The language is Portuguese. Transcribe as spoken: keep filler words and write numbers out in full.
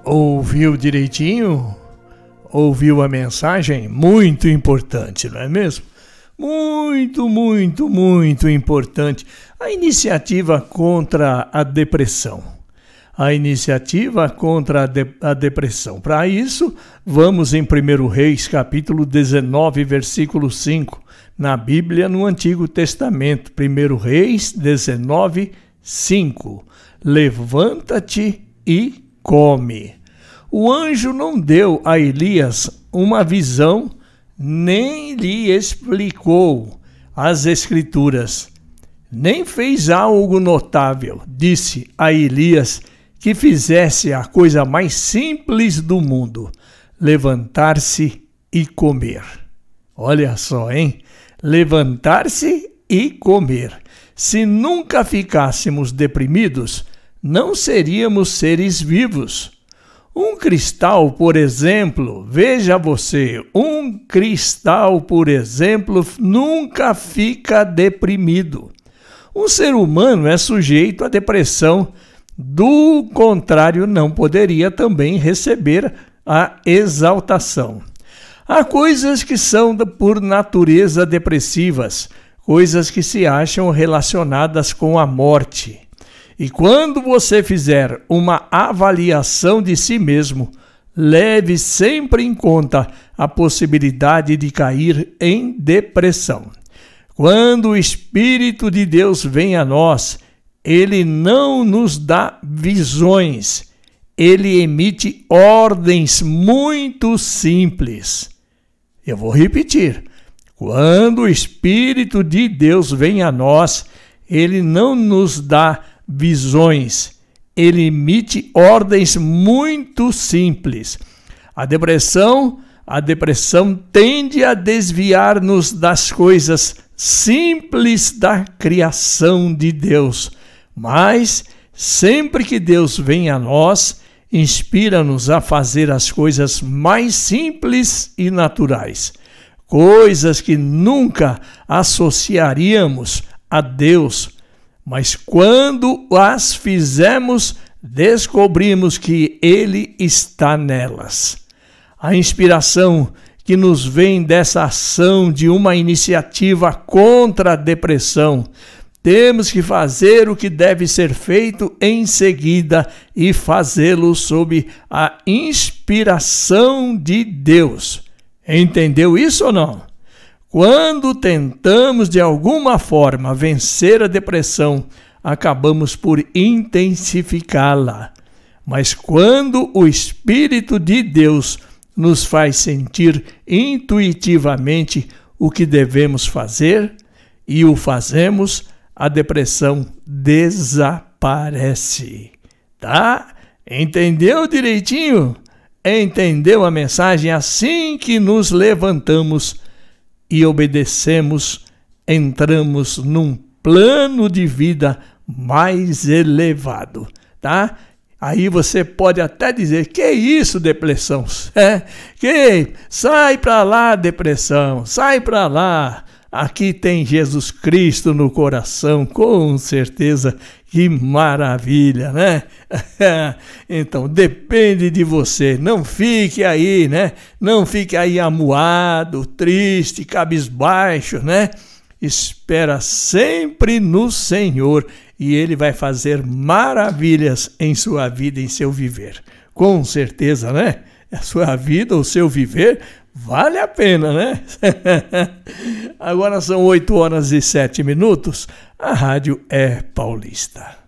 Ouviu direitinho? Ouviu a mensagem? Muito importante, não é mesmo? Muito, muito, muito importante. A iniciativa contra a depressão. A iniciativa contra a, de, a depressão. Para isso, vamos em primeiro Reis, capítulo dezenove, versículo cinco, na Bíblia, no Antigo Testamento. primeiro Reis, dezenove, cinco. Levanta-te e come. O anjo não deu a Elias uma visão, nem lhe explicou as Escrituras, nem fez algo notável. Disse a Elias que fizesse a coisa mais simples do mundo: levantar-se e comer. Olha só, hein? Levantar-se e comer. Se nunca ficássemos deprimidos, não seríamos seres vivos. Um cristal, por exemplo, veja você, um cristal, por exemplo, nunca fica deprimido. Um ser humano é sujeito à depressão, do contrário, não poderia também receber a exaltação. Há coisas que são por natureza depressivas, coisas que se acham relacionadas com a morte. E quando você fizer uma avaliação de si mesmo, leve sempre em conta a possibilidade de cair em depressão. Quando o Espírito de Deus vem a nós, ele não nos dá visões, ele emite ordens muito simples. Eu vou repetir. Quando o Espírito de Deus vem a nós, ele não nos dá visões, ele emite ordens muito simples. A depressão, a depressão tende a desviar-nos das coisas simples da criação de Deus. Mas, sempre que Deus vem a nós, inspira-nos a fazer as coisas mais simples e naturais. Coisas que nunca associaríamos a Deus. Mas quando as fizemos, descobrimos que Ele está nelas. A inspiração que nos vem dessa ação de uma iniciativa contra a depressão, temos que fazer o que deve ser feito em seguida e fazê-lo sob a inspiração de Deus. Entendeu isso ou não? Quando tentamos de alguma forma vencer a depressão, acabamos por intensificá-la. Mas quando o Espírito de Deus nos faz sentir intuitivamente o que devemos fazer e o fazemos, a depressão desaparece. Tá? Entendeu direitinho? Entendeu a mensagem? Assim que nos levantamos e obedecemos, entramos num plano de vida mais elevado, tá? Aí você pode até dizer: que isso, depressão? É, que sai para lá, depressão, sai para lá. Aqui tem Jesus Cristo no coração, com certeza. Que maravilha, né? Então, depende de você. Não fique aí, né? Não fique aí amuado, triste, cabisbaixo, né? Espera sempre no Senhor e Ele vai fazer maravilhas em sua vida, em seu viver. Com certeza, né? A sua vida, o seu viver, vale a pena, né? Agora são oito horas e sete minutos. A rádio é paulista.